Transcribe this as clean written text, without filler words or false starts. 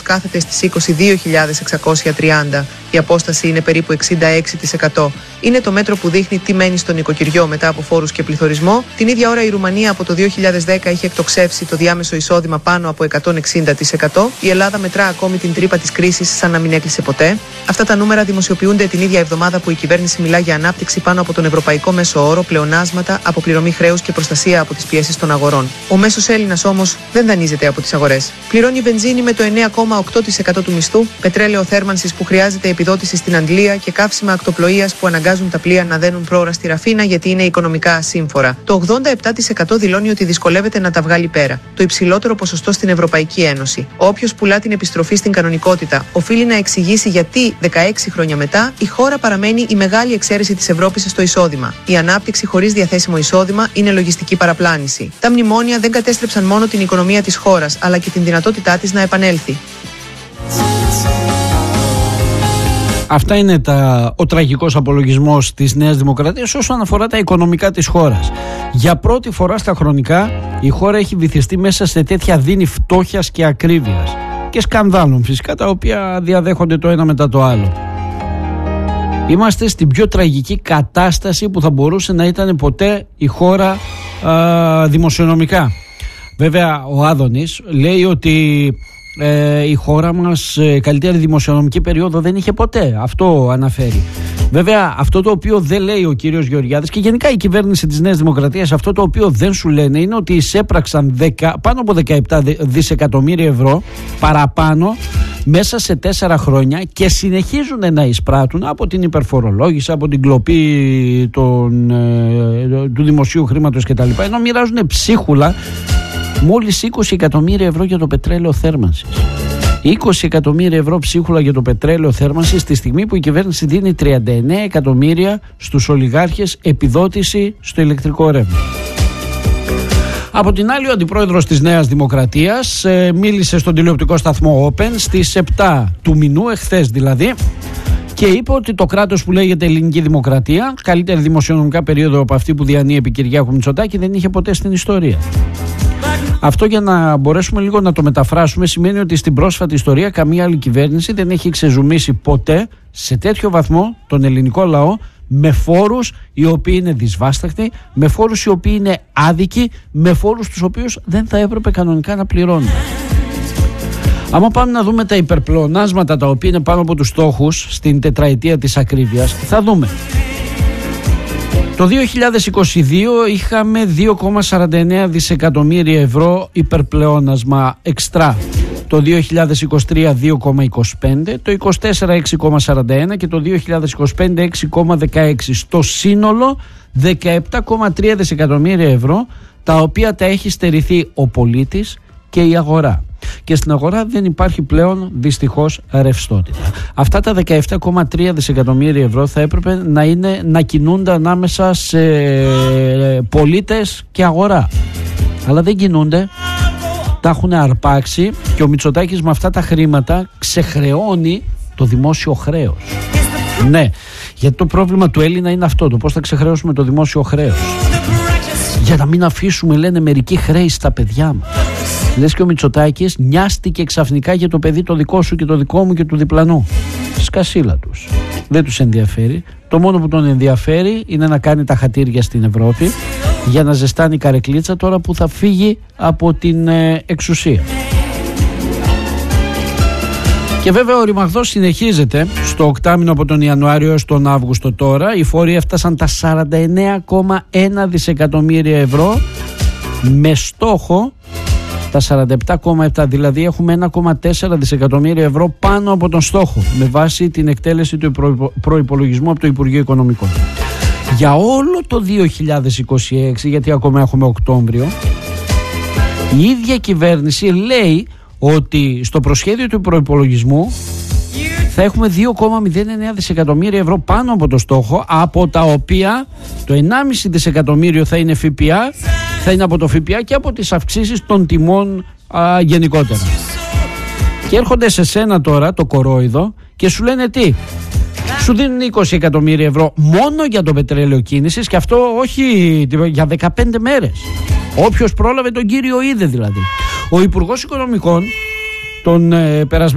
κάθεται στις 22.630. Η απόσταση είναι περίπου 66%. Είναι το μέτρο που δείχνει τι μένει στο νοικοκυριό μετά από φόρους και πληθωρισμό. Την ίδια ώρα η Ρουμανία από το 2010 είχε εκτοξεύσει το διάμεσο εισόδημα πάνω από 160%. Η Ελλάδα μετρά ακόμη την τρύπα της κρίσης σαν να μην έκλεισε ποτέ. Αυτά τα νούμερα δημοσιοποιούνται την ίδια εβδομάδα που η κυβέρνηση μιλά για ανάπτυξη πάνω από τον ευρωπαϊκό μέσο όρο, πλεονάσματα, αποπληρωμή χρέους και προστασία από τις πιέσεις των αγορών. Ο μέσος Έλληνας όμως δεν δανείζεται από τις αγορές. Πληρώνει βενζίνη με το 9,8% του μισθού, πετρέλαιο θέρμανσης που χρειάζεται επιδότηση στην Αγγλία και καύσιμα ακτοπλοείας που αναγκάζουν τα πλοία να δένουν πρόωρα στη Ραφίνα γιατί είναι οικονομικά ασύμφορα. Το 87% δηλώνει ότι δυσκολεύεται να τα βγάλει πέρα. Το υψηλότερο ποσοστό στην Ευρωπαϊκή Ένωση. Όποιος πουλά την επιστροφή στην κανονικότητα οφείλει να εξηγήσει γιατί 16 χρόνια μετά η χώρα παραμένει η μεγάλη εξαίρεση της Ευρώπης στο εισόδημα. Η ανάπτυξη χωρίς διαθέσιμο εισόδημα είναι λογιστική παραπλάνηση. Τα μνημόνια δεν κατέστρεψαν μόνο την οικονομία της χώρας, αλλά και την δυνατότητά της να επανέλθει. Αυτά είναι ο τραγικός απολογισμός της Νέας Δημοκρατίας όσον αφορά τα οικονομικά της χώρας. Για πρώτη φορά στα χρονικά η χώρα έχει βυθιστεί μέσα σε τέτοια δίνη φτώχειας και ακρίβειας και σκανδάλων φυσικά, τα οποία διαδέχονται το ένα μετά το άλλο. Είμαστε στην πιο τραγική κατάσταση που θα μπορούσε να ήταν ποτέ η χώρα δημοσιονομικά. Βέβαια ο Άδωνης λέει ότι η χώρα μας καλύτερη δημοσιονομική περίοδο δεν είχε ποτέ. Αυτό αναφέρει. Βέβαια αυτό το οποίο δεν λέει ο κύριος Γεωργιάδης και γενικά η κυβέρνηση της Νέας Δημοκρατίας, αυτό το οποίο δεν σου λένε είναι ότι εισέπραξαν πάνω από 17 δισεκατομμύρια ευρώ παραπάνω μέσα σε 4 χρόνια και συνεχίζουν να εισπράττουν από την υπερφορολόγηση, από την κλοπή του δημοσίου χρήματος κτλ. Ενώ μοιράζουν ψίχουλα μόλις 20 εκατομμύρια ευρώ για το πετρέλαιο θέρμανσης. 20 εκατομμύρια ευρώ ψίχουλα για το πετρέλαιο θέρμανσης στη στιγμή που η κυβέρνηση δίνει 39 εκατομμύρια στους ολιγάρχες επιδότηση στο ηλεκτρικό ρεύμα. Από την άλλη, ο αντιπρόεδρος της Νέας Δημοκρατίας μίλησε στον τηλεοπτικό σταθμό Open στις 7 του μηνού, εχθές δηλαδή, και είπε ότι το κράτος που λέγεται Ελληνική Δημοκρατία, καλύτερη δημοσιονομικά περίοδο από αυτή που διανύει επί Κυριάκου Μητσοτάκη, δεν είχε ποτέ στην ιστορία. Αυτό, για να μπορέσουμε λίγο να το μεταφράσουμε, σημαίνει ότι στην πρόσφατη ιστορία καμία άλλη κυβέρνηση δεν έχει ξεζουμίσει ποτέ σε τέτοιο βαθμό τον ελληνικό λαό με φόρους οι οποίοι είναι δυσβάσταχτοι, με φόρους οι οποίοι είναι άδικοι, με φόρους τους οποίους δεν θα έπρεπε κανονικά να πληρώνουν. Άμα πάμε να δούμε τα υπερπλεονάσματα τα οποία είναι πάνω από τους στόχους στην τετραετία της ακρίβειας, θα δούμε. Το 2022 είχαμε 2,49 δισεκατομμύρια ευρώ υπερπλεόνασμα εξτρά. Το 2023 2,25, το 2024 6,41 και το 2025 6,16. Στο σύνολο 17,3 δισεκατομμύρια ευρώ, τα οποία τα έχει στερηθεί ο πολίτης και η αγορά. Και στην αγορά δεν υπάρχει πλέον δυστυχώς ρευστότητα. Αυτά τα 17,3 δισεκατομμύρια ευρώ θα έπρεπε να κινούνται ανάμεσα σε πολίτες και αγορά. Αλλά δεν κινούνται. Τα έχουν αρπάξει και ο Μητσοτάκης με αυτά τα χρήματα ξεχρεώνει το δημόσιο χρέος. Ναι, γιατί το πρόβλημα του Έλληνα είναι αυτό, το πώς θα ξεχρεώσουμε το δημόσιο χρέος. Για να μην αφήσουμε, λένε μερικοί, χρέη στα παιδιά μας. Λες και ο Μητσοτάκης νοιάστηκε ξαφνικά για το παιδί το δικό σου και το δικό μου και του διπλανού. Σκασίλα τους. Δεν τους ενδιαφέρει. Το μόνο που τον ενδιαφέρει είναι να κάνει τα χατήρια στην Ευρώπη για να ζεστάνει η καρεκλίτσα τώρα που θα φύγει από την εξουσία. Και βέβαια ο ρημαγδός συνεχίζεται στο οκτάμινο από τον Ιανουάριο έως τον Αύγουστο τώρα. Οι φόροι έφτασαν τα 49,1 δισεκατομμύρια ευρώ με στόχο τα 47,7, δηλαδή έχουμε 1,4 δισεκατομμύρια ευρώ πάνω από τον στόχο με βάση την εκτέλεση του προϋπολογισμού από το Υπουργείο Οικονομικών. Για όλο το 2026, γιατί ακόμα έχουμε Οκτώβριο, η ίδια κυβέρνηση λέει ότι στο προσχέδιο του προϋπολογισμού θα έχουμε 2,09 δισεκατομμύρια ευρώ πάνω από το στόχο, από τα οποία το 1,5 δισεκατομμύριο θα είναι ΦΠΑ, θα είναι από το ΦΠΑ και από τις αυξήσεις των τιμών γενικότερα. Και έρχονται σε σένα τώρα το κορόιδο και σου λένε τι? Σου δίνουν 20 εκατομμύρια ευρώ μόνο για το πετρέλαιο κίνησης, και αυτό όχι για 15 μέρες. Όποιος πρόλαβε τον κύριο είδε δηλαδή. Ο Υπουργός Οικονομικών τον περασμένο